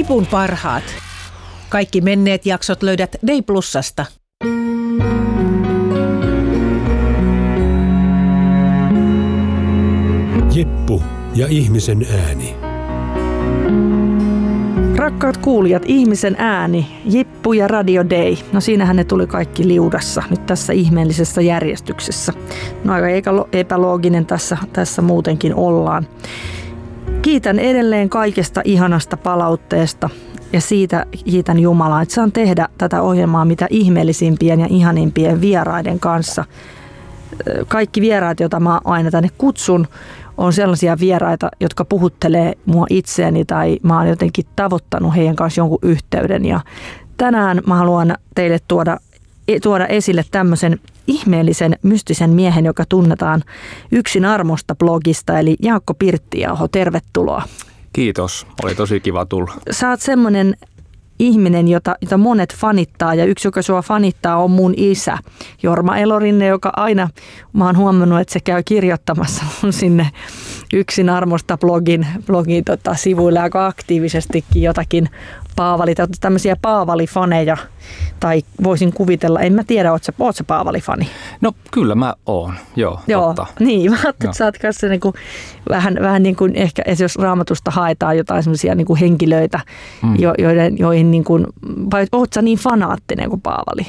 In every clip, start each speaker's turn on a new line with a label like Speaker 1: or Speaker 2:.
Speaker 1: Nipun parhaat. Kaikki menneet jaksot löydät Day Plusasta.
Speaker 2: Jeppu ja ihmisen ääni.
Speaker 3: Rakkaat kuulijat, ihmisen ääni, Jippu ja Radio Day. No siinähän ne tuli kaikki liudassa nyt tässä ihmeellisessä järjestyksessä. No aika epälooginen tässä muutenkin ollaan. Kiitän edelleen kaikesta ihanasta palautteesta ja siitä kiitän Jumalaa, että saan tehdä tätä ohjelmaa mitä ihmeellisimpien ja ihanimpien vieraiden kanssa. Kaikki vieraat, joita mä aina tänne kutsun, on sellaisia vieraita, jotka puhuttelee mua itseäni tai mä oon jotenkin tavoittanut heidän kanssa jonkun yhteyden. Ja tänään mä haluan teille tuoda esille tämmöisen ihmeellisen mystisen miehen, joka tunnetaan Yksin armosta blogista, eli Jaakko Pirttiaho. Tervetuloa.
Speaker 4: Kiitos, oli tosi kiva tulla.
Speaker 3: Sä oot semmoinen ihminen, jota monet fanittaa, ja yksi, joka sua fanittaa, on mun isä, Jorma Elorinne, joka aina, mä oon huomannut, että se käy kirjoittamassa mun sinne Yksin armosta blogin sivuille aika aktiivisestikin jotakin tämmöisiä Paavali-faneja, tai voisin kuvitella, en mä tiedä, oot sä Paavali-fani?
Speaker 4: No kyllä mä oon, joo. Totta.
Speaker 3: Niin, mä ajattelin, että sä oot kanssa niin kuin, vähän niin kuin ehkä jos Raamatusta haetaan jotain semmoisia niin kuin henkilöitä, joihin niin kuin, vai oot sä niin fanaattinen kuin Paavali?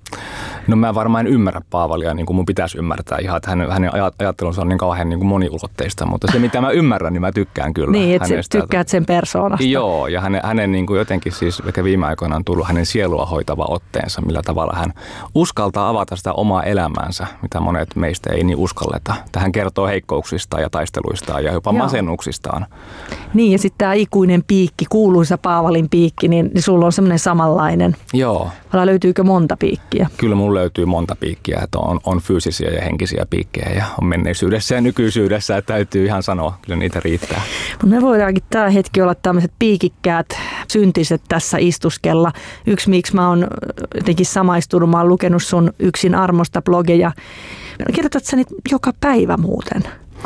Speaker 4: No mä varmaan en ymmärrä Paavalia niin kuin mun pitäisi ymmärtää ihan, että hänen ajattelunsa on niin kauhean niin kuin moniulotteista, mutta se mitä mä ymmärrän, niin mä tykkään kyllä.
Speaker 3: Niin, että tykkäät sen persoonasta.
Speaker 4: Joo, ja hänen niin kuin jotenkin siis, ehkä viime aikoina on tullut hänen sielua hoitava otteensa, millä tavalla hän uskaltaa avata sitä omaa elämäänsä, mitä monet meistä ei niin uskalleta. Hän kertoo heikkouksistaan ja taisteluistaan ja jopa masennuksistaan. Niin,
Speaker 3: ja sitten tämä ikuinen piikki, kuuluisa Paavalin piikki, niin sulla on semmoinen samanlainen.
Speaker 4: Joo.
Speaker 3: Löytyykö monta piikkiä?
Speaker 4: Kyllä mun löytyy monta piikkiä, että on fyysisiä ja henkisiä piikkejä ja on menneisyydessä ja nykyisyydessä, että täytyy ihan sanoa, kyllä niitä riittää.
Speaker 3: Mutta me voidaankin tämä hetki olla tämmöiset piikikkäät syntiset tässä istuskella. Yksi, miksi mä oon jotenkin samaistunut, mä oon lukenut sun Yksin armosta blogeja. Kirjoitat sä niitä joka päivä muuten?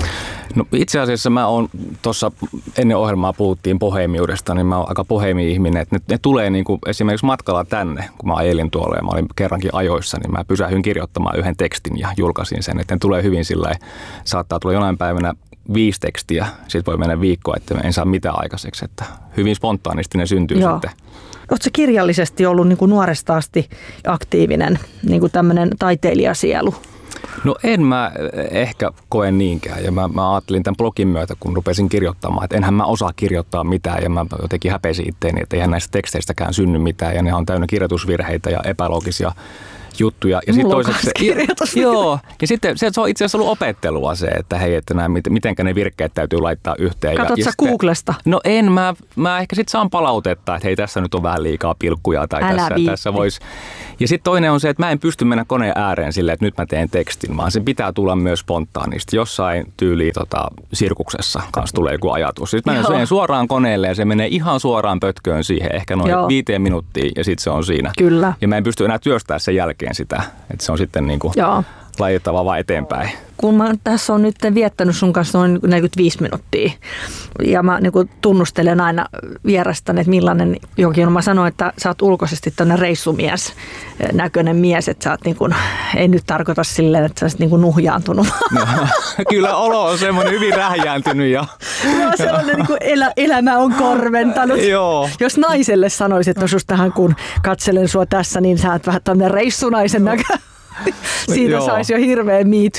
Speaker 4: No itse asiassa mä oon tuossa ennen ohjelmaa puhuttiin boheemiudesta, niin mä oon aika boheemi-ihminen, että ne tulee niin kuin esimerkiksi matkalla tänne, kun mä ajelin tuolla ja mä olin kerrankin ajoissa, niin mä pysähdyin kirjoittamaan yhden tekstin ja julkaisin sen, että ne tulee hyvin sillä saattaa tulla jonain päivänä 5 tekstiä, sit voi mennä viikko, että en saa mitään aikaiseksi, että hyvin spontaanisti ne syntyy sitten.
Speaker 3: Oletko kirjallisesti ollut niin kuin nuoresta asti aktiivinen, niin kuin tämmöinen taiteilijasielu?
Speaker 4: No en mä ehkä koe niinkään ja mä ajattelin tämän blogin myötä, kun rupesin kirjoittamaan, että enhän mä osaa kirjoittaa mitään ja mä jotenkin häpesin itteeni, että eihän näistä teksteistäkään synny mitään ja ne on täynnä kirjoitusvirheitä ja epäloogisia juttuja. Ja
Speaker 3: mulla on toiseksi,
Speaker 4: joo, ja sitten se on itse asiassa ollut opettelua se, että hei, että mitenkä ne virkkeet täytyy laittaa yhteen.
Speaker 3: Katsot sä Googlesta?
Speaker 4: No en, mä ehkä sitten saan palautetta, että hei, tässä nyt on vähän liikaa pilkkuja tai tässä voisi. Ja sitten toinen on se, että mä en pysty mennä koneen ääreen silleen, että nyt mä teen tekstin, vaan sen pitää tulla myös spontaanisti. Jossain tyyliin sirkuksessa kanssa tulee joku ajatus. Sitten mä menen suoraan koneelle ja se menee ihan suoraan pötköön siihen, ehkä noin 5 minuuttia ja sitten se on siinä.
Speaker 3: Kyllä.
Speaker 4: Ja mä en pysty enää työstää sen jälkeen sitä, että se on sitten niin kuin laitettava vaan eteenpäin.
Speaker 3: Kun mä tässä on nyt viettänyt sun kanssa noin 45 minuuttia ja mä niin kuin tunnustelen aina vierestäni, että millainen jokin on. Mä sanoin, että sä oot ulkoisesti tämmöinen reissumies, näköinen mies, että sä oot niin kuin, ei nyt tarkoita silleen, että sä oot niin kuin nuhjaantunut.
Speaker 4: No, kyllä olo on semmoinen hyvin rähjääntynyt. Ja
Speaker 3: sellainen niin kuin elämä on korventanut.
Speaker 4: Joo.
Speaker 3: Jos naiselle sanoisit, että no sustahan kun katselen sua tässä, niin sä oot vähän tämmöinen reissunaisen näkö. Siitä saisi jo hirveä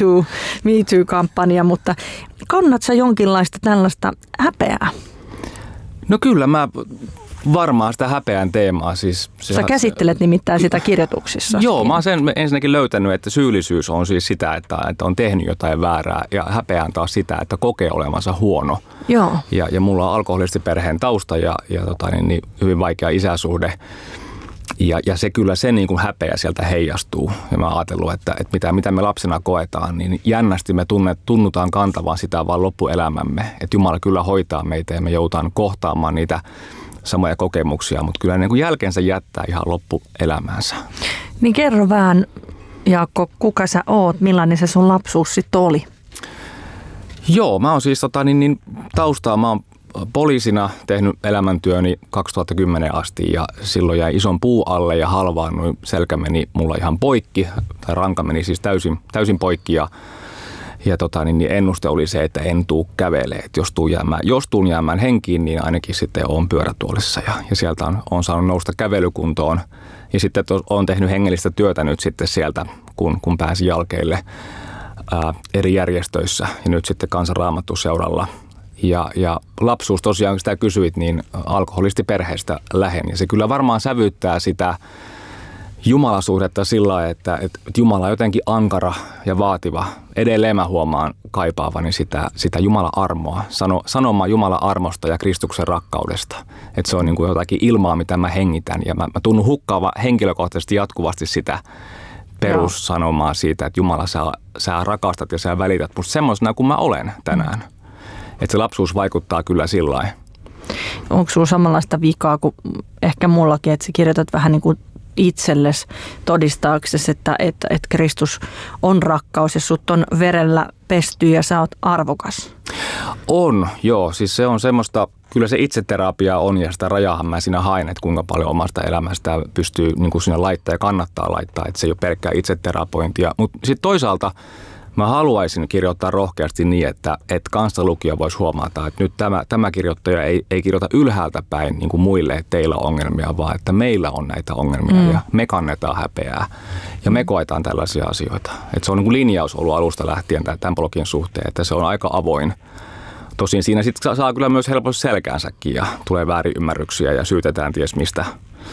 Speaker 3: Me Too-kampanja, mutta kannat sä jonkinlaista tällaista häpeää?
Speaker 4: No kyllä mä varmaan sitä häpeän teemaa. Siis,
Speaker 3: sä käsittelet nimittäin sitä kirjoituksissa.
Speaker 4: Joo, mä oon sen ensinnäkin löytänyt, että syyllisyys on siis sitä, että on tehnyt jotain väärää ja häpeä on taas sitä, että kokee olevansa huono.
Speaker 3: Joo.
Speaker 4: Ja mulla on alkoholistiperheen tausta ja niin hyvin vaikea isäsuhde. Ja se kyllä se niin kuin häpeä sieltä heijastuu. Ja mä oon ajatellut, että mitä me lapsena koetaan, niin jännästi me tunnutaan kantavan sitä vaan loppuelämämme. Että Jumala kyllä hoitaa meitä ja me joutaan kohtaamaan niitä samoja kokemuksia, mutta kyllä ne jälkeensä jättää ihan loppuelämäänsä.
Speaker 3: Niin kerro vähän, Jaakko, kuka sä oot, millainen se sun lapsuus sitten oli?
Speaker 4: Joo, mä oon siis taustaa, mä oon poliisina tehnyt elämäntyöni 2010 asti ja silloin jäi ison puu alle ja halvaannuin. Selkä meni mulla ihan poikki, tai ranka meni siis täysin poikki ja niin ennuste oli se, että en tuu kävelee. Et jos tuun jäämään henkiin, niin ainakin sitten olen pyörätuolissa ja sieltä on saanut nousta kävelykuntoon. Ja sitten olen tehnyt hengellistä työtä nyt sitten sieltä, kun pääsin jalkeille eri järjestöissä ja nyt sitten Kansanraamattuseuralla. Ja lapsuus tosiaan, kun sitä kysyit, niin alkoholistiperheestä lähen. Ja se kyllä varmaan sävyttää sitä jumalasuhdetta sillä lailla, että Jumala on jotenkin ankara ja vaativa. Edelleen mä huomaan kaipaavani sitä Jumalan armoa, sanomaa Jumalan armosta ja Kristuksen rakkaudesta. Että se on niin kuin jotakin ilmaa, mitä mä hengitän. Ja mä tunnun hukkaava henkilökohtaisesti jatkuvasti sitä perussanomaa siitä, että Jumala, sä rakastat ja sä välität musta semmoisena kuin mä olen tänään. Että se lapsuus vaikuttaa kyllä sillä lailla.
Speaker 3: Onko sulla samanlaista vikaa kuin ehkä mullakin, että sä kirjoitat vähän niin kuin itsellesi todistaaksesi, että Kristus on rakkaus ja sut on verellä pesty ja sä oot arvokas?
Speaker 4: On, joo. Siis se on semmoista, kyllä se itseterapia on ja sitä rajaahan mä siinä haen, että kuinka paljon omasta elämästä pystyy niin kuin siinä laittaa ja kannattaa laittaa, että se ei ole pelkkää itseterapointia. Mutta sitten toisaalta mä haluaisin kirjoittaa rohkeasti niin, että kanssalukija voisi huomata, että nyt tämä kirjoittaja ei kirjoita ylhäältä päin niin kuin muille, että teillä on ongelmia, vaan että meillä on näitä ongelmia ja me kannetaan häpeää ja me koetaan tällaisia asioita. Että se on niin kuin linjaus ollut alusta lähtien tämän blogin suhteen, että se on aika avoin. Tosin siinä sitten saa kyllä myös helposti selkäänsäkin ja tulee väärinymmärryksiä ja syytetään ties mistä.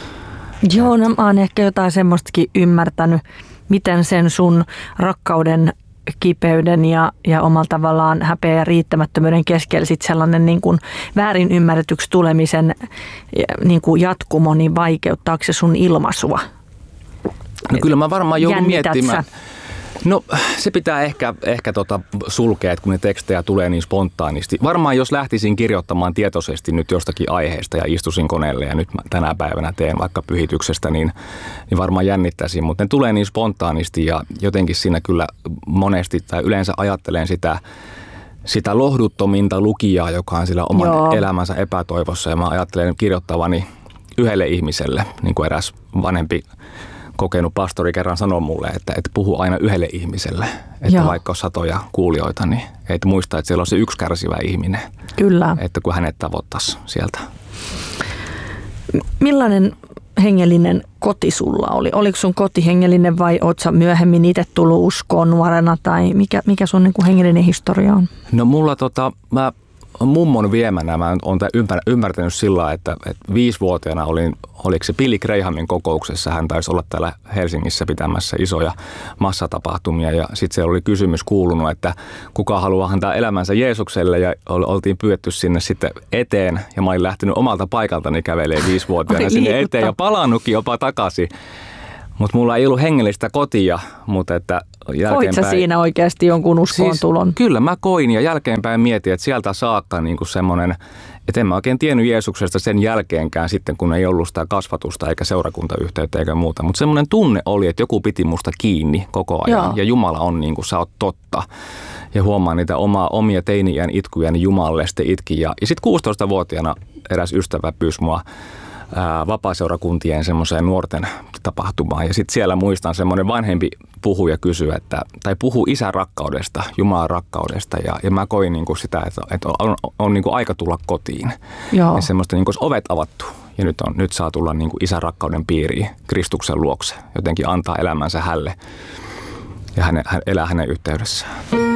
Speaker 3: Joo, no, mä oon ehkä jotain semmoistakin ymmärtänyt, miten sen sun rakkauden, kipeyden ja omalla tavallaan häpeä ja riittämättömyyden keskellä sit sellainen niin kuin väärin ymmärretyksi tulemisen niin kuin jatkumo, niin vaikeuttaako se sun ilmaisua?
Speaker 4: No kyllä mä varmaan joudun miettimään. No se pitää ehkä sulkea, että kun ne tekstejä tulee niin spontaanisti. Varmaan jos lähtisin kirjoittamaan tietoisesti nyt jostakin aiheesta ja istuisin koneelle ja nyt tänä päivänä teen vaikka pyhityksestä, niin varmaan jännittäisin. Mutta ne tulee niin spontaanisti ja jotenkin siinä kyllä monesti tai yleensä ajattelen sitä lohduttominta lukijaa, joka on sillä oman elämänsä epätoivossa. Ja mä ajattelen kirjoittavani yhdelle ihmiselle, niin kuin eräs vanhempi kokenut pastori kerran sanoi mulle, että puhu aina yhdelle ihmiselle. Että vaikka on satoja kuulijoita, niin et muista, että siellä on se yksi kärsivä ihminen.
Speaker 3: Kyllä.
Speaker 4: Että kun hänet tavoittaisi sieltä.
Speaker 3: Millainen hengellinen koti sulla oli? Oliko sun koti hengellinen vai oot sä myöhemmin itse tullut uskoon nuorena? Tai mikä sun niin kuin hengellinen historia on?
Speaker 4: No mulla mä mummon viemänä mä oon ymmärtänyt sillä, että 5-vuotiaana oliko se Billy Grahamin kokouksessa, hän taisi olla täällä Helsingissä pitämässä isoja massatapahtumia ja sitten siellä oli kysymys kuulunut, että kuka haluaa antaa elämänsä Jeesukselle ja oltiin pyydetty sinne sitten eteen ja mä olin lähtenyt omalta paikaltani kävelee 5-vuotiaana sinne eteen ja palannutkin jopa takaisin. Mutta mulla ei ollut hengellistä kotia, mutta että jälkeenpäin...
Speaker 3: Koit sä siinä oikeasti jonkun uskoon tulon?
Speaker 4: Siis, kyllä mä koin ja jälkeenpäin mietin, että sieltä saakka niinku semmoinen, että en mä oikein tiennyt Jeesuksesta sen jälkeenkään sitten, kun ei ollut sitä kasvatusta eikä seurakuntayhteyttä eikä muuta. Mutta semmoinen tunne oli, että joku piti musta kiinni koko ajan. Joo. Ja Jumala on niin kuin sä oot totta. Ja huomaan niitä omia teini-iän itkuja, niin Jumalalle sitten itkin. Ja sitten 16-vuotiaana eräs ystävä pyysi mua vapaaseurakuntien semmoiseen nuorten tapahtumaan. Ja sitten siellä muistan semmoinen vanhempi puhuu ja kysyy, tai puhuu isän rakkaudesta, Jumalan rakkaudesta. Ja mä koin niinku sitä, että on niinku aika tulla kotiin. Joo. Ja semmoista niinku ovet avattu. Ja nyt saa tulla niinku isän rakkauden piiriin, Kristuksen luokse. Jotenkin antaa elämänsä hänelle ja hän elää hänen yhteydessään.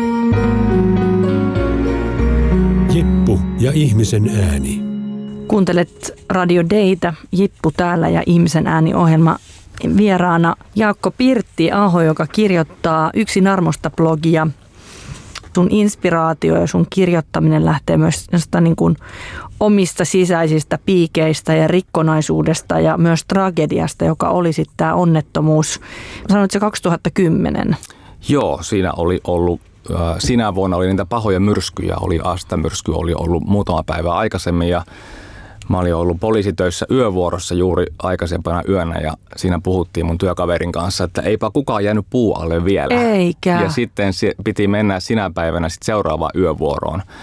Speaker 2: Jippu ja ihmisen ääni. Kuuntelet
Speaker 3: Radio Daytä, Jippu täällä ja Ihmisen ääni-ohjelma vieraana Jaakko Pirttiaho, joka kirjoittaa Yksin armosta -blogia. Sun inspiraatio ja sun kirjoittaminen lähtee myös niin kuin omista sisäisistä piikeistä ja rikkonaisuudesta ja myös tragediasta, joka oli sitten tämä onnettomuus. Sanoit se 2010.
Speaker 4: Joo, siinä oli ollut. Sinä vuonna oli niitä pahoja myrskyjä, Asta-myrsky oli ollut muutama päivä aikaisemmin ja mä olin ollut poliisitöissä yövuorossa juuri aikaisempana yönä ja siinä puhuttiin mun työkaverin kanssa, että eipä kukaan jäänyt puu alle vielä.
Speaker 3: Eikä.
Speaker 4: Ja sitten piti mennä sinä päivänä sitten seuraavaan yövuoroon.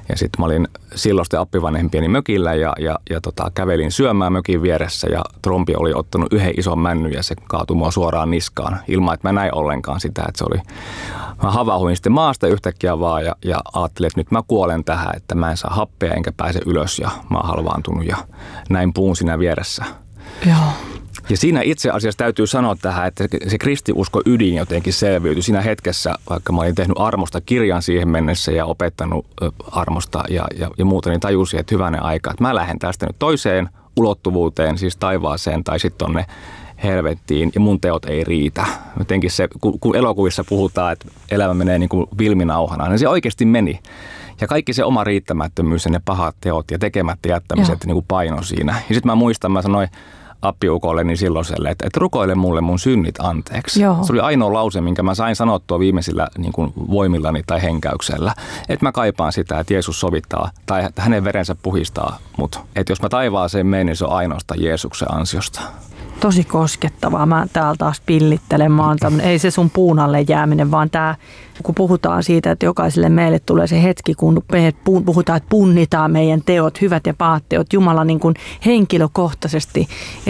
Speaker 4: Ja sitten mä olin silloisten appivanhempieni mökillä ja kävelin syömään mökin vieressä ja trompi oli ottanut yhden ison männyn ja se kaatui mua suoraan niskaan ilman, että mä näin ollenkaan sitä, että se oli. Mä havahduin sitten maasta yhtäkkiä vaan ja ajattelin, että nyt mä kuolen tähän, että mä en saa happea enkä pääse ylös ja mä oon halvaantunut ja näin puun siinä vieressä.
Speaker 3: Joo.
Speaker 4: Ja siinä itse asiassa täytyy sanoa tähän, että se kristiusko ydin jotenkin selviytyi siinä hetkessä, vaikka mä olin tehnyt armosta kirjan siihen mennessä ja opettanut armosta ja muuta, niin tajusin, että hyvänen aika, että mä lähden tästä nyt toiseen ulottuvuuteen, siis taivaaseen tai sitten tonne helvettiin ja mun teot ei riitä. Jotenkin se, kun elokuvissa puhutaan, että elämä menee niin kuin vilminauhana, niin se oikeasti meni. Ja kaikki se oma riittämättömyys ja ne pahat teot ja tekemättä jättämiset niin kuin paino siinä. Ja sitten mä muistan, mä sanoin appiukolleni silloiselle, että rukoile mulle mun synnit anteeksi. Joo. Se oli ainoa lause, minkä mä sain sanottua viimeisillä niin kuin voimillani tai henkäyksellä. Että mä kaipaan sitä, että Jeesus sovittaa tai että hänen verensä puhistaa mut. Että jos mä taivaaseen menen, niin se on ainoastaan Jeesuksen ansiosta.
Speaker 3: Tosi koskettavaa. Mä täällä taas pillittelen. Ei se sun puun alle jääminen, vaan tää, kun puhutaan siitä, että jokaiselle meille tulee se hetki, kun me puhutaan, että punnitaan meidän teot, hyvät ja pahat teot, Jumala niin kuin henkilökohtaisesti.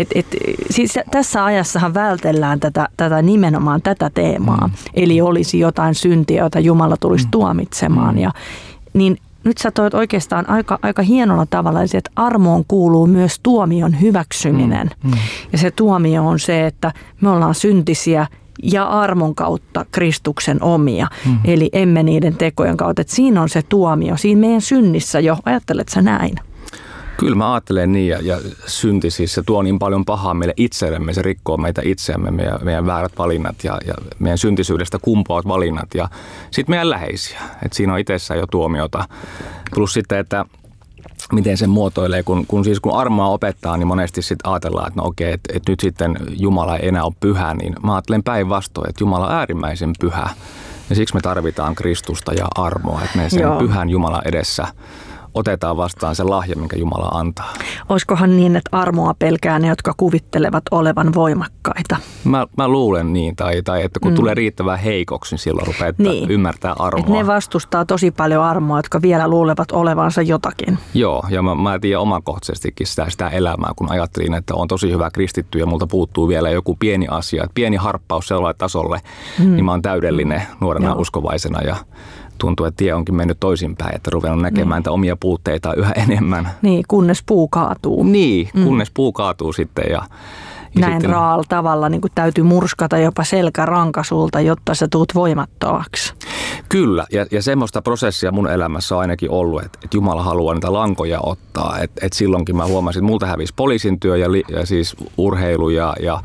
Speaker 3: Siis tässä ajassahan vältellään tätä nimenomaan tätä teemaa. Eli olisi jotain syntiä, jota Jumala tulisi tuomitsemaan. Ja, niin nyt sä toit oikeastaan aika hienolla tavalla, että armoon kuuluu myös tuomion hyväksyminen. Ja se tuomio on se, että me ollaan syntisiä ja armon kautta Kristuksen omia. Eli emme niiden tekojen kautta. Että siinä on se tuomio, siinä meidän synnissä jo. Ajattelet sä näin?
Speaker 4: Kyllä mä ajattelen niin ja synti siis se tuo niin paljon pahaa meille itsellemme, se rikkoo meitä itseämme, meidän väärät valinnat ja meidän syntisyydestä kumpuavat valinnat ja sitten meidän läheisiä. Et siinä on itsessään jo tuomiota. Plus sitten, että miten se muotoilee, kun armoa opettaa, niin monesti sitten ajatellaan, että no okei, että nyt sitten Jumala ei enää ole pyhä, niin mä ajattelen päinvastoin, että Jumala on äärimmäisen pyhä. Ja siksi me tarvitaan Kristusta ja armoa, että me sen pyhän Jumalan edessä otetaan vastaan se lahja, minkä Jumala antaa.
Speaker 3: Olisikohan niin, että armoa pelkää ne, jotka kuvittelevat olevan voimakkaita?
Speaker 4: Mä luulen niin, tai että kun tulee riittävän heikoksi, niin silloin rupeaa ymmärtää armoa.
Speaker 3: Et ne vastustaa tosi paljon armoa, jotka vielä luulevat olevansa jotakin.
Speaker 4: Joo, ja mä tiedän omakohtaisestikin sitä elämää, kun ajattelin, että on tosi hyvä kristitty ja multa puuttuu vielä joku pieni asia, että pieni harppaus sellainen tasolle, niin mä oon täydellinen nuorena uskovaisena ja tuntuu, että tie onkin mennyt toisinpäin, että ruvennut näkemään omia puutteita yhä enemmän.
Speaker 3: Niin, kunnes puu kaatuu.
Speaker 4: Niin, kunnes puu kaatuu sitten. Ja
Speaker 3: näin sitten raalla tavalla niin täytyy murskata jopa selkäranka sulta, jotta sä tuut voimattomaksi.
Speaker 4: Kyllä, ja semmoista prosessia mun elämässä on ainakin ollut, että Jumala haluaa niitä lankoja ottaa. Et silloinkin mä huomasin, että multa hävisi poliisin työ ja siis urheilu ja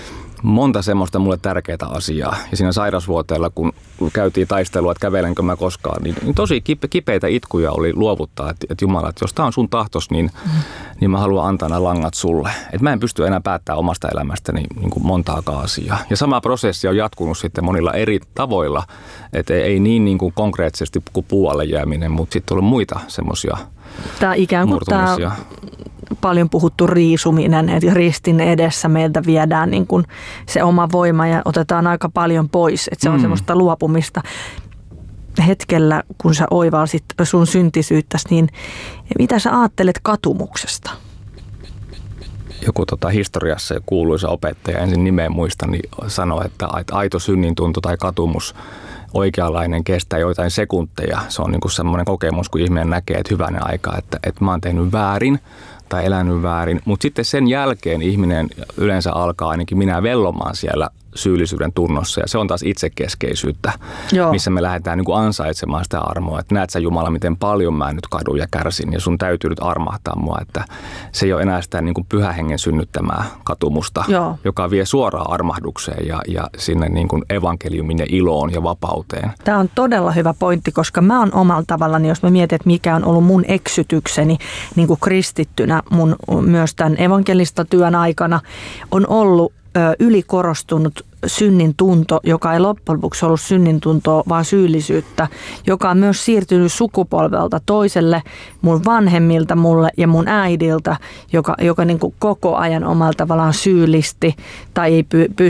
Speaker 4: monta semmoista mulle tärkeää asiaa. Ja siinä sairausvuoteella, kun käytiin taistelua, että kävelenkö mä koskaan, niin tosi kipeitä itkuja oli luovuttaa, että Jumala, että jos tää on sun tahtos, niin mä haluan antaa nämä langat sulle. Että mä en pysty enää päättämään omasta elämästäni niin kuin montaakaan asiaa. Ja sama prosessi on jatkunut sitten monilla eri tavoilla, että ei niin kuin konkreettisesti kuin puualle jääminen, mutta sitten on muita semmoisia murtumisia.
Speaker 3: Paljon puhuttu riisuminen, että ristin edessä meiltä viedään niin kuin se oma voima ja otetaan aika paljon pois, että se on semmoista luopumista. Hetkellä, kun sä oivalsit sun syntisyyttäsi, niin mitä sä ajattelet katumuksesta?
Speaker 4: Joku historiassa kuuluisa opettaja, ensin nimeä muista, niin sanoi, että aito synnintunto tai katumus oikeanlainen kestää joitain sekunteja. Se on niin kuin semmoinen kokemus, kun ihminen näkee, että hyvänen aika, että mä oon tehnyt väärin tai elänyt väärin. Mutta sitten sen jälkeen ihminen yleensä alkaa ainakin minä vellomaan siellä syyllisyyden tunnossa. Ja se on taas itsekeskeisyyttä, missä me lähdetään niin kuin ansaitsemaan sitä armoa. Että näet sä Jumala, miten paljon mä nyt kadun ja kärsin ja sun täytyy nyt armahtaa mua. Että se ei ole enää sitä niin kuin pyhän hengen synnyttämää katumusta, joka vie suoraan armahdukseen ja sinne niin kuin evankeliumin ja iloon ja vapauteen.
Speaker 3: Tämä on todella hyvä pointti, koska mä oon omalla tavallani, jos mä mietin, että mikä on ollut mun eksytykseni niin kuin kristittynä mun myös tämän evankelista työn aikana, on ollut ylikorostunut synnin tunto, joka ei loppujen lopuksi ollut synnin tuntoa, vaan syyllisyyttä, joka on myös siirtynyt sukupolvelta toiselle, mun vanhemmilta mulle ja mun äidiltä, joka niin kuin koko ajan omalla tavallaan syyllisti tai ei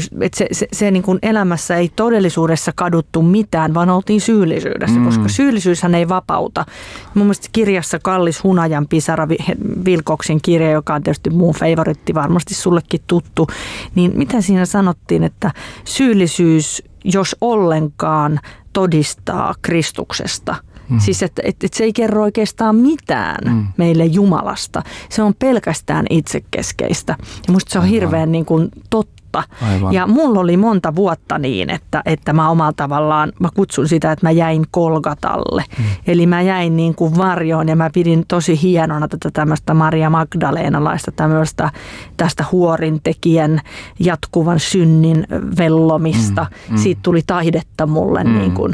Speaker 3: se niin kuin elämässä ei todellisuudessa kaduttu mitään, vaan oltiin syyllisyydessä, koska syyllisyyshän ei vapauta. Mun mielestä kirjassa Kallis Hunajan pisara, Wilcoxin kirja, joka on tietysti mun favoritti, varmasti sullekin tuttu, niin mitä siinä sanottiin, että syyllisyys, jos ollenkaan, todistaa Kristuksesta. Siis että se ei kerro oikeastaan mitään meille Jumalasta. Se on pelkästään itsekeskeistä. Ja musta se on hirveän niin kuin totta. Aivan. Ja mulla oli monta vuotta niin, että mä omalla tavallaan, mä kutsun sitä, että mä jäin Kolgatalle. Eli mä jäin niin kuin varjoon ja mä pidin tosi hienona tätä tämmöistä Maria Magdaleenalaista tästä huorintekijän jatkuvan synnin vellomista. Siitä tuli taidetta mulle niin kuin.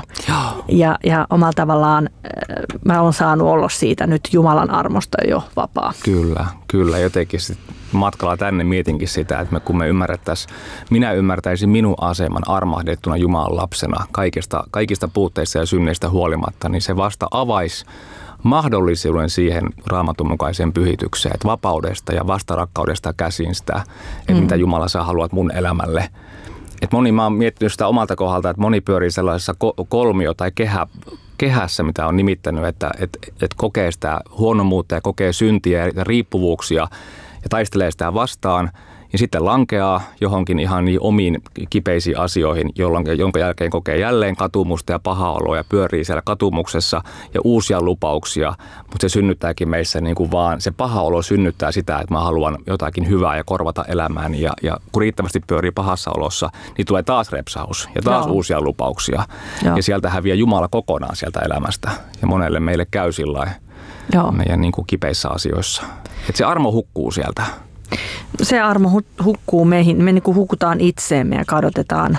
Speaker 3: Ja omalla tavallaan mä oon saanut olla siitä nyt Jumalan armosta jo vapaa.
Speaker 4: Kyllä. Jotenkin matkalla tänne mietinkin sitä, että kun me minä ymmärtäisin minun aseman armahdettuna Jumalan lapsena kaikista puutteista ja synneistä huolimatta, niin se vasta avaisi mahdollisuuden siihen Raamatun mukaiseen pyhitykseen, että vapaudesta ja vastarakkaudesta käsin sitä, että mitä Jumala sä haluat mun elämälle. Että mä oon miettinyt sitä omalta kohdalta, että moni pyörii sellaisessa kolmio- tai kehässä, mitä on nimittänyt, että kokee sitä huonomuutta ja kokee syntiä ja riippuvuuksia ja taistelee sitä vastaan ja sitten lankeaa johonkin ihan niin omiin kipeisiin asioihin, jonka jälkeen kokee jälleen katumusta ja pahaa oloa ja pyörii siellä katumuksessa ja uusia lupauksia, mutta se synnyttääkin meissä niin kuin vaan, se paha olo synnyttää sitä, että mä haluan jotakin hyvää ja korvata elämääni ja kun riittävästi pyörii pahassa olossa, niin tulee taas repsaus ja taas uusia lupauksia ja sieltä häviää Jumala kokonaan sieltä elämästä ja monelle meille käy sillä meidän niin kuin kipeissä asioissa. Että se armo hukkuu sieltä.
Speaker 3: Se armo hukkuu meihin. Me niin kuin hukutaan itseemme ja kadotetaan.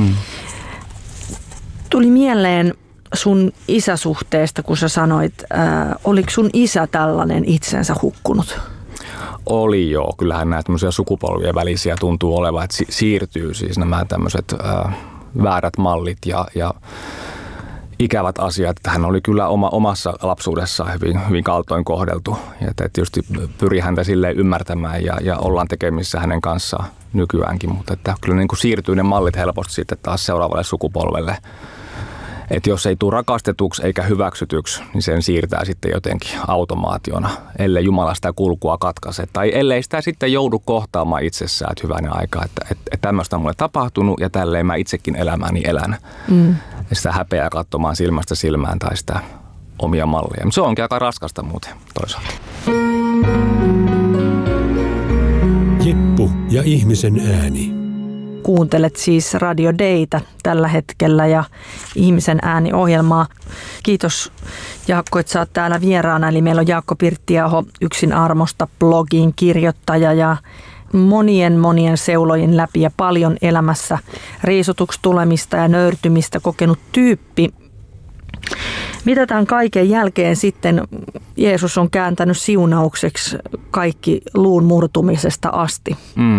Speaker 3: Tuli mieleen sun isäsuhteesta, kun sä sanoit, oliko sun isä tällainen itsensä hukkunut?
Speaker 4: Oli joo. Kyllähän näitä tämmöisiä sukupolvien välisiä tuntuu olevan, että siirtyy siis nämä tämmöiset väärät mallit ja ikävät asiat. Hän oli kyllä omassa lapsuudessaan hyvin kaltoin kohdeltu. Ja tietysti pyri häntä silleen ymmärtämään ja ollaan tekemissä hänen kanssaan nykyäänkin. Mutta että kyllä niin kuin siirtyy ne mallit helposti sitten taas seuraavalle sukupolvelle. Että jos ei tule rakastetuksi eikä hyväksytyksi, niin sen siirtää sitten jotenkin automaationa, ellei Jumala sitä kulkua katkaise. Tai ellei sitä sitten joudu kohtaamaan itsessään, että hyvänen aika, että tämmöistä on mulle tapahtunut ja tälleen mä itsekin elämääni elän. Ja sitä häpeää katsomaan silmästä silmään tai sitä omia malleja. Mutta se onkin aika raskasta muuten toisaalta.
Speaker 2: Jeppu ja ihmisen ääni.
Speaker 3: Kuuntelet siis Radio Daytä tällä hetkellä ja Ihmisen ääni-ohjelmaa. Kiitos Jaakko, että sä oot täällä vieraana. Eli meillä on Jaakko Pirttiaho, Yksin armosta -blogin kirjoittaja ja monien seulojen läpi ja paljon elämässä riisutuksi tulemista ja nöyrtymistä kokenut tyyppi. Mitä tämän kaiken jälkeen sitten Jeesus on kääntänyt siunaukseksi kaikki luun murtumisesta asti?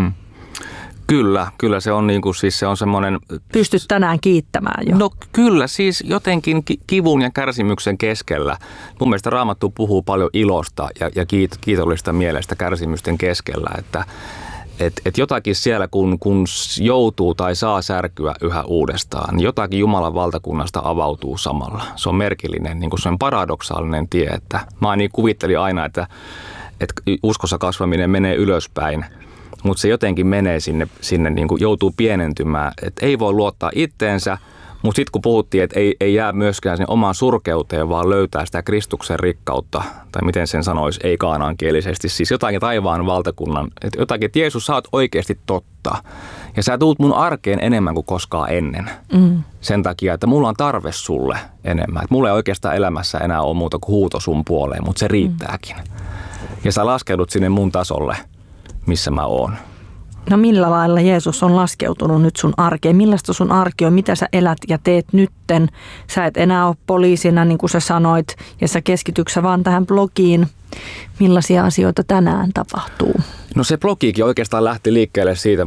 Speaker 4: Kyllä se on niin kuin, siis se on semmoinen...
Speaker 3: Pystyt tänään kiittämään jo.
Speaker 4: No kyllä, siis jotenkin kivun ja kärsimyksen keskellä. Mun mielestä Raamattu puhuu paljon ilosta ja kiitollista mielestä kärsimysten keskellä, että jotakin siellä kun joutuu tai saa särkyä yhä uudestaan, niin jotakin Jumalan valtakunnasta avautuu samalla. Se on merkillinen, niin kuin se on paradoksaalinen tie, että mä niin kuvittelin aina, että uskossa kasvaminen menee ylöspäin. Mutta se jotenkin menee sinne niin kuin joutuu pienentymään, että ei voi luottaa itteensä, mutta sitten kun puhuttiin, että ei jää myöskään sen omaan surkeuteen, vaan löytää sitä Kristuksen rikkautta, tai miten sen sanoisi, ei kaanaankielisesti, siis jotakin taivaan valtakunnan, että jotakin, että Jeesus, sä oot oikeasti totta, ja sä tuut mun arkeen enemmän kuin koskaan ennen, sen takia, että mulla on tarve sulle enemmän, että mulla ei oikeastaan elämässä enää ole muuta kuin huuto sun puoleen, mutta se riittääkin, ja sä laskeudut sinne mun tasolle, missä mä oon.
Speaker 3: No millä lailla Jeesus on laskeutunut nyt sun arkeen? Millaista sun arki on? Mitä sä elät ja teet nytten? Sä et enää ole poliisina, niin kuin sä sanoit, ja sä keskityksä vaan tähän blogiin. Millaisia asioita tänään tapahtuu?
Speaker 4: No se blogiikin oikeastaan lähti liikkeelle siitä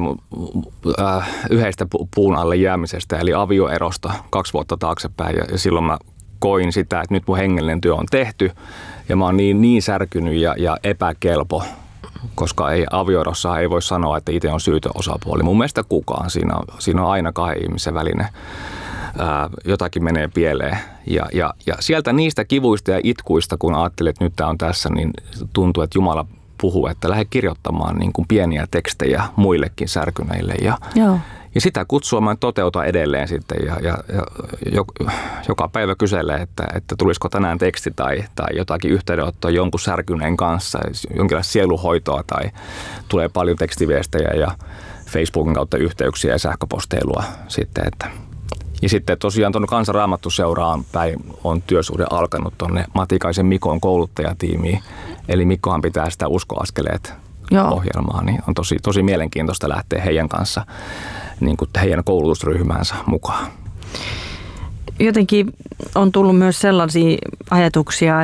Speaker 4: yhdestä puun alle jäämisestä, eli avioerosta 2 vuotta taaksepäin. Ja silloin mä koin sitä, että nyt mun hengellinen työ on tehty ja mä oon niin särkynyt ja epäkelpo, koska avioerossa ei voi sanoa, että itse on syytön osapuoli. Mun mielestä kukaan. Siinä on aina 2 ihmisen välinen. Jotakin menee pieleen. Ja sieltä niistä kivuista ja itkuista, kun ajattelin, että nyt tämä on tässä, niin tuntuu, että Jumala puhuu, että lähde kirjoittamaan niin kuin pieniä tekstejä muillekin särkyneille. Ja sitä kutsua mä toteutan edelleen sitten ja joka päivä kyselee, että tulisiko tänään teksti tai jotakin yhteydenottoa jonkun särkyneen kanssa, jonkinlaista sieluhoitoa tai tulee paljon tekstiviestejä ja Facebookin kautta yhteyksiä ja sähköposteilua sitten, että ja sitten tosiaan tuonne Kansanraamattuseuraan päin on työsuhde alkanut tuonne Matikaisen Mikon kouluttajatiimiin. Eli Mikkohan pitää sitä uskoaskeleet ohjelmaa, niin on tosi mielenkiintoista lähteä heidän kanssa, niin kuin heidän koulutusryhmäänsä mukaan.
Speaker 3: Jotenkin on tullut myös sellaisia ajatuksia,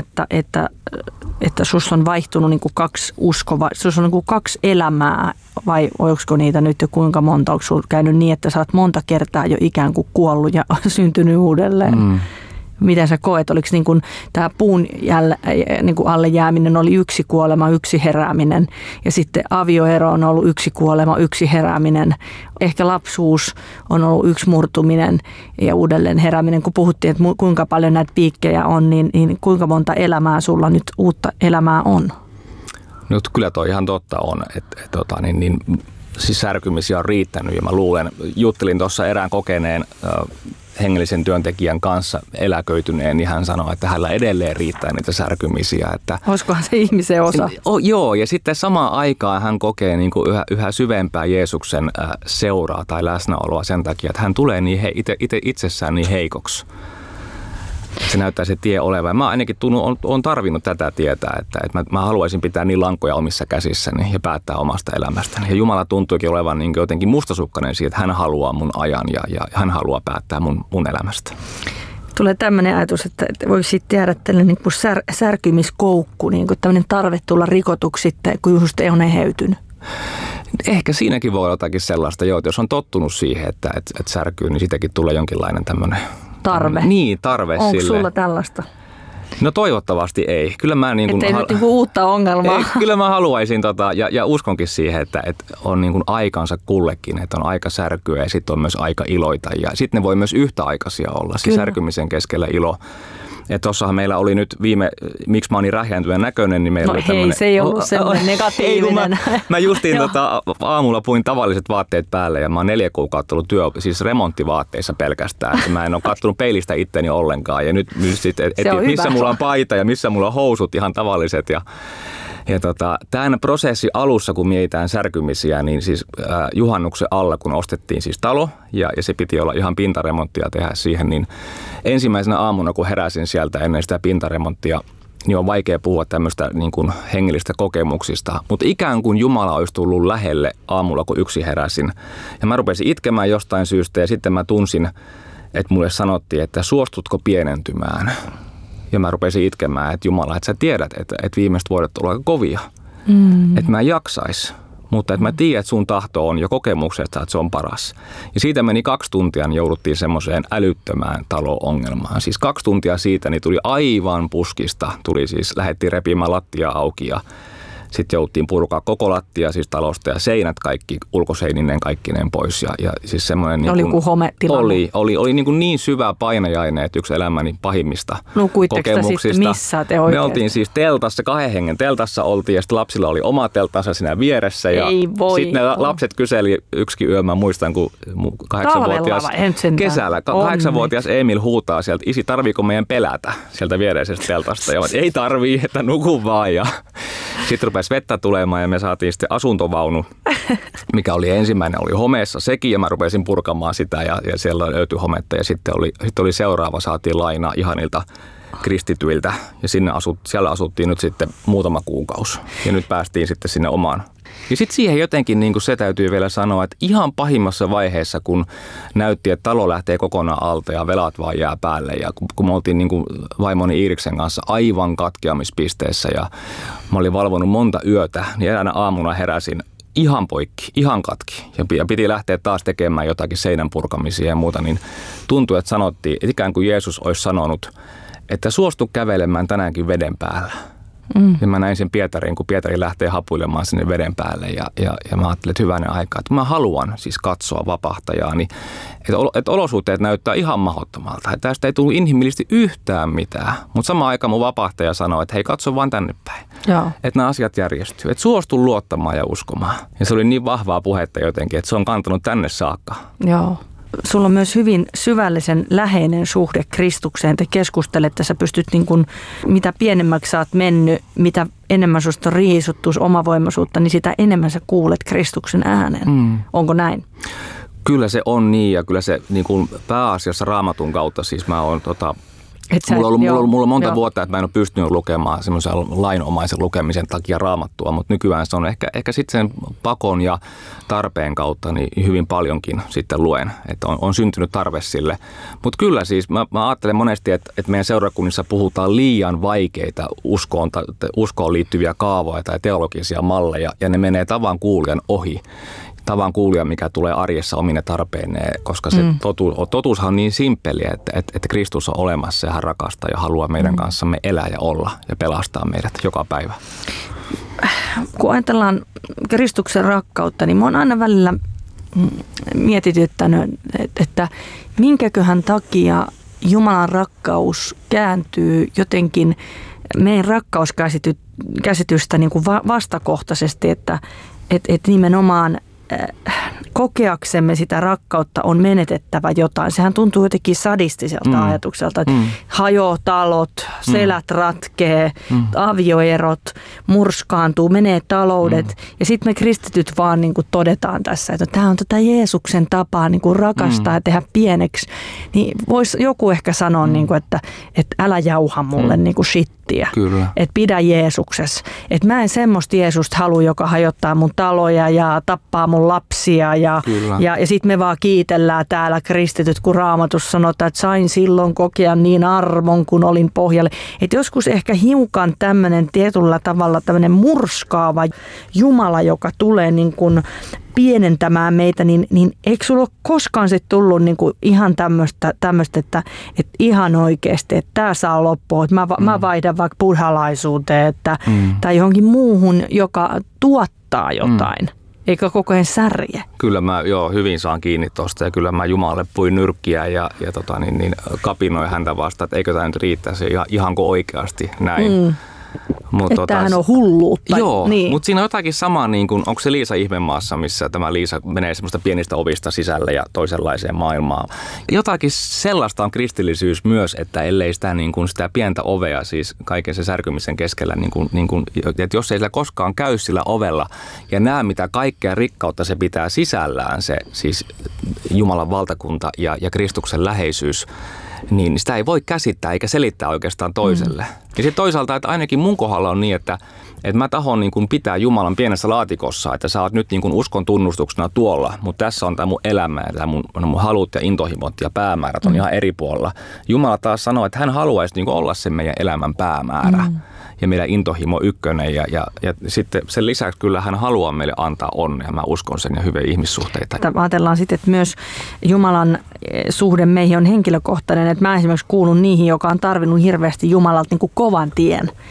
Speaker 3: että sus on vaihtunut niin kuin 2 sus on niin kuin 2 elämää, vai olisiko niitä nyt jo kuinka monta? Onko sinulla käynyt niin, että sä oot monta kertaa jo ikään kuin kuollut ja syntynyt uudelleen? Miten sä koet? Oliko niin kuin tämä puun niin kuin alle jääminen oli 1 kuolema, 1 herääminen ja sitten avioero on ollut 1 kuolema, 1 herääminen. Ehkä lapsuus on ollut 1 murtuminen ja uudelleen herääminen. Kun puhuttiin, että kuinka paljon näitä piikkejä on, niin kuinka monta elämää sulla nyt uutta elämää on?
Speaker 4: No kyllä toi ihan totta on, että siis särkymisiä on riittänyt ja mä luulen, juttelin tuossa erään kokeneen hengellisen työntekijän kanssa eläköityneen, niin hän sanoi, että hänellä edelleen riittää niitä särkymisiä.
Speaker 3: Olisikohan se ihmisen osa?
Speaker 4: Joo, ja sitten samaan aikaan hän kokee niin kuin yhä syvempää Jeesuksen seuraa tai läsnäoloa sen takia, että hän tulee niin itsessään niin heikoksi. Se näyttää se tie olevan. Mä ainakin on tarvinnut tätä tietää, että mä haluaisin pitää niin lankoja omissa käsissäni ja päättää omasta elämästäni. Ja Jumala tuntuikin olevan niin jotenkin mustasukkainen siitä, että hän haluaa mun ajan ja hän haluaa päättää mun elämästä.
Speaker 3: Tulee tämmöinen ajatus, että voisi sitten jäädä tällainen niin kuin särkymiskoukku, niin kuin tämmöinen tarve tulla rikotuksi sitten, kun just ei ole eheytynyt.
Speaker 4: Ehkä siinäkin voi olla jotakin sellaista, että jos on tottunut siihen, että särkyy, niin siitäkin tulee jonkinlainen tämmöinen
Speaker 3: tarve.
Speaker 4: Niin, tarve
Speaker 3: onko
Speaker 4: sille.
Speaker 3: Onko sulla tällaista?
Speaker 4: No toivottavasti ei. Kyllä mä niin kuin
Speaker 3: ettei nyt niin uutta ongelmaa.
Speaker 4: Ei, kyllä mä haluaisin ja uskonkin siihen, että on niin kuin aikansa kullekin, että on aika särkyä ja sitten on myös aika iloita ja sitten ne voi myös yhtäaikaisia olla, siis särkymisen keskellä ilo. Ja tossahan meillä oli nyt miksi mä oon niin rähjäntyneen näköinen, niin meillä oli tämmöinen...
Speaker 3: se ei ollut semmoinen negatiivinen.
Speaker 4: Mä justiin aamulla puin tavalliset vaatteet päälle ja mä oon 4 kuukautta ollut siis remonttivaatteissa pelkästään. Että mä en ole kattonut peilistä itteni ollenkaan ja nyt sitten missä mulla on paita ja missä mulla on housut ihan tavalliset ja tämän prosessin alussa, kun mietitään särkymisiä, niin siis juhannuksen alla, kun ostettiin siis talo ja se piti olla ihan pintaremonttia tehdä siihen, niin ensimmäisenä aamuna, kun heräsin sieltä ennen sitä pintaremonttia, niin on vaikea puhua tämmöistä niin kuin hengellistä kokemuksista. Mutta ikään kuin Jumala olisi tullut lähelle aamulla, kun yksin heräsin. Ja mä rupesin itkemään jostain syystä ja sitten mä tunsin, että mulle sanottiin, että suostutko pienentymään. Ja mä rupesin itkemään, että Jumala, että sä tiedät, että viimeiset vuodet ovat aika kovia. Että mä en jaksais. Mutta että mä tiedän, että sun tahto on jo kokemuksesta, että se on paras. Ja siitä meni 2 tuntia, niin jouduttiin semmoiseen älyttömään talo-ongelmaan. Siis 2 tuntia siitä niin tuli aivan puskista. Lähdettiin repimään lattia auki ja sitten jouttiin purkaa koko lattia siis talosta ja seinät kaikki ulkoseininen kaikkineen pois. Ja siis semmoinen
Speaker 3: oli joku hometilanne.
Speaker 4: Oli niin syvä painajainen, että yksi elämäni pahimmista kokemuksista.
Speaker 3: Sitten, missä te oikein?
Speaker 4: Me oltiin siis teltassa, 2 hengen teltassa oltiin ja sitten lapsilla oli oma teltansa siinä vieressä. Ja sitten ne lapset kyseli yksikin yö, mä muistan, kun 8-vuotias kesällä, 8-vuotias Emil huutaa sieltä, isi, tarviiko meidän pelätä sieltä viereisestä teltasta? Ja ei tarvii, että nuku vaan. Ja sitten rupesi vettä tulemaan ja me saatiin sitten asuntovaunu, mikä oli ensimmäinen, oli homeessa sekin ja mä rupesin purkamaan sitä ja siellä löytyi hometta ja sitten oli seuraava, saatiin lainaa ihanilta kristityiltä ja siellä asuttiin nyt sitten muutama kuukausi ja nyt päästiin sitten sinne omaan. Ja sitten siihen jotenkin niin kuin se täytyy vielä sanoa, että ihan pahimmassa vaiheessa, kun näytti, että talo lähtee kokonaan alta ja velat vaan jää päälle ja kun me oltiin niin kuin vaimoni Iiriksen kanssa aivan katkeamispisteessä ja mä olin valvonut monta yötä, niin eräänä aamuna heräsin ihan poikki, ihan katki ja piti lähteä taas tekemään jotakin seinän purkamisia ja muuta, niin tuntui, että sanottiin, että ikään kuin Jeesus olisi sanonut, että suostu kävelemään tänäänkin veden päällä. Ja mä näin sen Pietarin, kun Pietari lähtee hapuilemaan sinne veden päälle ja mä ajattelin, että hyvänen aika, että mä haluan siis katsoa vapahtajaa, niin että olosuhteet näyttää ihan mahdottomalta. Että tästä ei tullut inhimillisesti yhtään mitään, mutta samaan aikaan mun vapahtaja sanoi, että hei katso vaan tänne päin. Joo. Että nämä asiat järjestyy, että suostu luottamaan ja uskomaan. Ja se oli niin vahvaa puhetta jotenkin, että se on kantanut tänne saakka.
Speaker 3: Joo. Sulla on myös hyvin syvällisen läheinen suhde Kristukseen. Te keskustelette, sä pystyt niin kuin, mitä pienemmäksi sä oot mennyt, mitä enemmän susta on riisuttu omavoimaisuutta, niin sitä enemmän sä kuulet Kristuksen äänen. Onko näin?
Speaker 4: Kyllä se on niin ja kyllä se niin kuin pääasiassa Raamatun kautta, siis mä oon Mulla on monta vuotta, että mä en ole pystynyt lukemaan semmoisen lainomaisen lukemisen takia Raamattua, mutta nykyään se on ehkä sitten sen pakon ja tarpeen kautta niin hyvin paljonkin sitten luen, että on syntynyt tarve sille. Mutta kyllä siis mä ajattelen monesti, että meidän seurakunnissa puhutaan liian vaikeita uskoon liittyviä kaavoja tai teologisia malleja ja ne menee tavan kuulijan ohi. Tavan kuulija, mikä tulee arjessa omine tarpeineen, koska se totuushan on niin simppeliä, että Kristus on olemassa ja hän rakastaa ja haluaa meidän kanssamme elää ja olla ja pelastaa meidät joka päivä.
Speaker 3: Kun ajatellaan Kristuksen rakkautta, niin mä oon aina välillä mietityttänyt, että minkäköhän takia Jumalan rakkaus kääntyy jotenkin meidän rakkauskäsitystä niin kuin vastakohtaisesti, että nimenomaan kokeaksemme sitä rakkautta on menetettävä jotain. Sehän tuntuu jotenkin sadistiselta ajatukselta, että hajoo talot, selät ratkee, avioerot, murskaantuu, menee taloudet. Ja sitten me kristityt vaan niin kuin todetaan tässä, että tämä on tätä Jeesuksen tapaa niin kuin rakastaa ja tehdä pieneksi. Niin voisi joku ehkä sanoa, niin kuin, että älä jauha mulle niin kuin shittiä. Että pidä Jeesuksessa. Että mä en semmoista Jeesusta halua, joka hajottaa mun taloja ja tappaa mun lapsia ja sitten me vaan kiitellään täällä kristityt, kun Raamatussa sanotaan, että sain silloin kokea niin armon, kun olin pohjalle. Että joskus ehkä hiukan tämmöinen tietyllä tavalla tämmöinen murskaava Jumala, joka tulee niin kuin pienentämään meitä, niin eikö sulla ole koskaan sitten tullut niin kuin ihan tämmöistä, että ihan oikeasti, että tämä saa loppua, että mä vaihdan vaikka buddhalaisuuteen tai johonkin muuhun, joka tuottaa jotain. Eikä koko ajan särje.
Speaker 4: Kyllä mä hyvin saan kiinni tuosta ja kyllä mä Jumalalle puin nyrkkiä ja kapinoin häntä vastaan, että eikö tämä nyt riittäisi ihanko oikeasti näin.
Speaker 3: Että tämähän on hulluutta.
Speaker 4: Joo, niin. Mutta siinä on jotakin samaa, niin kuin, onko se Liisa Ihmemaassa, missä tämä Liisa menee semmoista pienistä ovista sisälle ja toisenlaiseen maailmaan. Jotakin sellaista on kristillisyys myös, että ellei sitä, niin kuin, sitä pientä ovea, siis kaiken se särkymisen keskellä, niin kuin, että jos ei sillä koskaan käy sillä ovella ja näe mitä kaikkea rikkautta se pitää sisällään, se siis Jumalan valtakunta ja Kristuksen läheisyys, niin sitä ei voi käsittää eikä selittää oikeastaan toiselle. Ja sitten toisaalta, että ainakin mun kohdalla on niin, että mä tahon niin kuin pitää Jumalan pienessä laatikossa, että sä oot nyt niin kuin uskon tunnustuksena tuolla, mutta tässä on tämä mun elämä ja mun halut ja intohimot ja päämäärät on ihan eri puolella. Jumala taas sanoo, että hän haluaisi niin kuin olla se meidän elämän päämäärä. Ja meidän intohimo ykkönen ja sitten sen lisäksi kyllä hän haluaa meille antaa onnea, mä uskon sen ja hyviä ihmissuhteita.
Speaker 3: Ajatellaan sitten, että myös Jumalan suhde meihin on henkilökohtainen, että mä esimerkiksi kuulun niihin, joka on tarvinnut hirveästi Jumalalta niin kuin kovan tien.